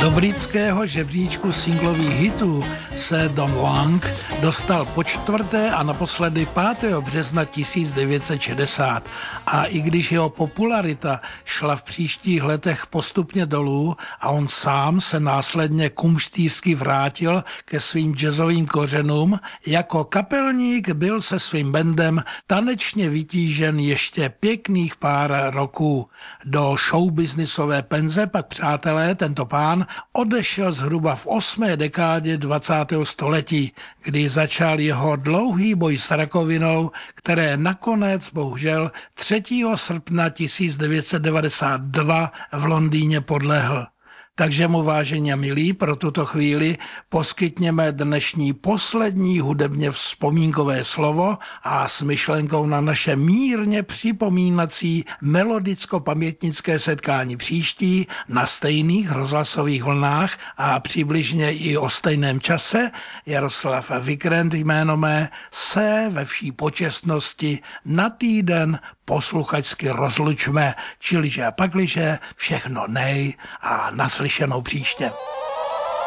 Do britského žebříčku singlových hitů se Don Lang dostal po čtvrté a naposledy 5. března 1960. A i když jeho popularita šla v příštích letech postupně dolů a on sám se následně kumštýsky vrátil ke svým jazzovým kořenům, jako kapelník byl se svým bandem tanečně vytížen ještě pěkných pár roků. Do showbiznisové penze pak, přátelé, tento pán odešel zhruba v 8. dekádě 20. století, kdy začal jeho dlouhý boj s rakovinou, které nakonec bohužel 3. srpna 1992 v Londýně podlehl. Takže mu, vážení a milí, pro tuto chvíli poskytněme dnešní poslední hudebně vzpomínkové slovo a s myšlenkou na naše mírně připomínací melodicko-pamětnické setkání příští na stejných rozhlasových vlnách a přibližně i o stejném čase Jaroslav Vikrent jméno mé se ve vší počestnosti na týden posluchačsky rozlučme, čiliže a pakliže, všechno nej a naslyšenou příště.